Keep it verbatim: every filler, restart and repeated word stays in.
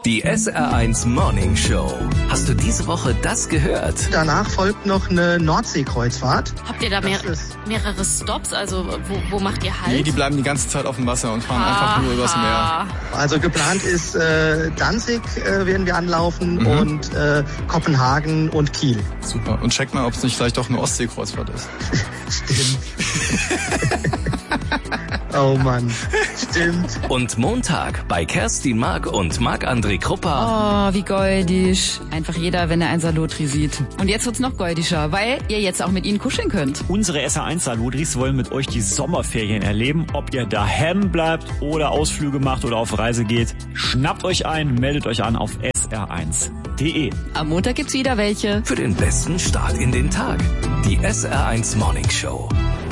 Die S R eins Morning Show. Hast du diese Woche das gehört? Danach folgt noch eine Nordseekreuzfahrt. Habt ihr da mehr, mehrere Stops? Also wo, wo macht ihr Halt? Nee, die bleiben die ganze Zeit auf dem Wasser und fahren Aha. einfach nur übers Meer. Also geplant ist äh, Danzig äh, werden wir anlaufen mhm. und äh, Kopenhagen und Kiel. Super. Und check mal, ob es nicht vielleicht auch eine Ostseekreuzfahrt ist. Stimmt. Oh Mann, stimmt. Und Montag bei Kerstin Mark und Marc-André Kruppa. Oh, wie goldig. Einfach jeder, wenn er ein Salotri sieht. Und jetzt wird's noch goldischer, weil ihr jetzt auch mit ihnen kuscheln könnt. Unsere S R eins Salotris wollen mit euch die Sommerferien erleben. Ob ihr daheim bleibt oder Ausflüge macht oder auf Reise geht, schnappt euch ein, meldet euch an auf S R eins punkt de. Am Montag gibt's wieder welche. Für den besten Start in den Tag. Die S R eins Morning Show.